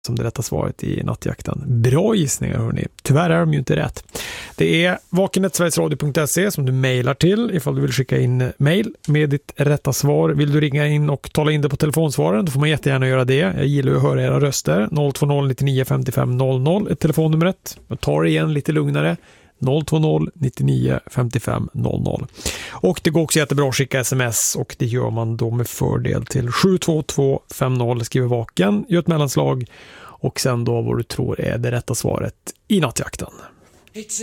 som det rätta svaret i nattjakten. Bra gissningar hörni. Tyvärr är de ju inte rätt. Det är vakenet.sverigesradio.se som du mejlar till ifall du vill skicka in mejl med ditt rätta svar. Vill du ringa in och tala in det på telefonsvaren, då får man jättegärna göra det. Jag gillar att höra era röster. 020 99 55 00 är telefonnumret. Jag tar igen lite lugnare. 020 99 55 00. Och det går också jättebra att skicka sms, och det gör man då med fördel till 72250, skriver vaken, gör ett mellanslag och sen då vad du tror är det rätta svaret i nattjakten.